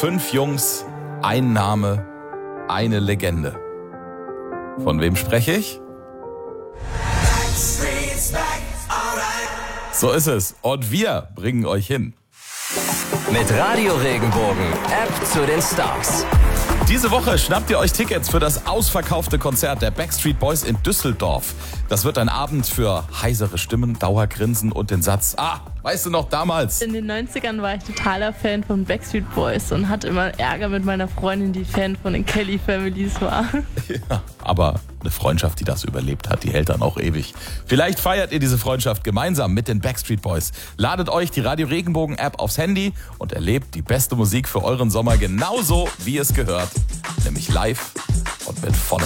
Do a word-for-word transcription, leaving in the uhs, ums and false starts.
Fünf Jungs, ein Name, eine Legende. Von wem spreche ich? So ist es. Und wir bringen euch hin. Mit Radio Regenbogen, App zu den Stars. Diese Woche schnappt ihr euch Tickets für das ausverkaufte Konzert der Backstreet Boys in Düsseldorf. Das wird ein Abend für heisere Stimmen, Dauergrinsen und den Satz: Ah, weißt du noch damals? In den neunzigern war ich totaler Fan von Backstreet Boys und hatte immer Ärger mit meiner Freundin, die Fan von den Kelly Families war. Ja, aber eine Freundschaft, die das überlebt hat, die hält dann auch ewig. Vielleicht feiert ihr diese Freundschaft gemeinsam mit den Backstreet Boys. Ladet euch die Radio Regenbogen App aufs Handy und erlebt die beste Musik für euren Sommer genauso, wie es gehört. Nämlich live und mit vollem